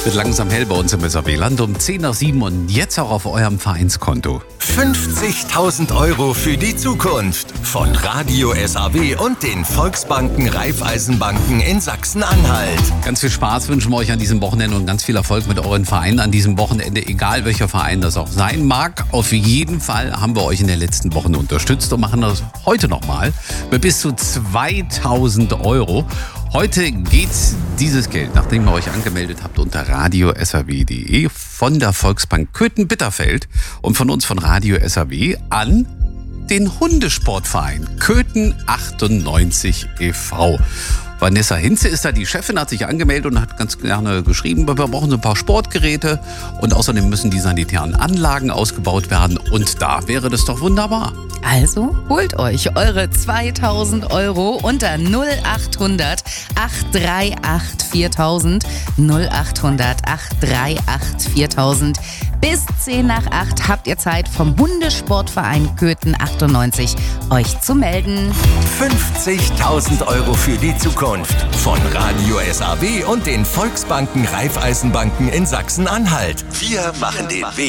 Wird langsam hell bei uns im SAW um 10 nach 7 und jetzt auch auf eurem Vereinskonto. 50.000 Euro für die Zukunft von Radio SAW und den Volksbanken Raiffeisenbanken in Sachsen-Anhalt. Ganz viel Spaß wünschen wir euch an diesem Wochenende und ganz viel Erfolg mit euren Vereinen an diesem Wochenende, egal welcher Verein das auch sein mag. Auf jeden Fall haben wir euch in den letzten Wochen unterstützt und machen das heute nochmal mit bis zu 2.000 Euro. Heute geht dieses Geld, nachdem ihr euch angemeldet habt, unter radio-saw.de von der Volksbank Köthen-Bitterfeld und von uns von Radio SAW an den Hundesportverein Köthen 98 e.V. Vanessa Hinze ist da die Chefin, hat sich angemeldet und hat ganz gerne geschrieben, wir brauchen so ein paar Sportgeräte und außerdem müssen die sanitären Anlagen ausgebaut werden und da wäre das doch wunderbar. Also holt euch eure 2.000 Euro unter 0800 838 4000, 0800 838 4000. Bis 10 nach 8 habt ihr Zeit vom Hundesportverein Köthen 98 euch zu melden. 50.000 Euro für die Zukunft von Radio SAW und den Volksbanken Raiffeisenbanken in Sachsen-Anhalt. Wir machen den Weg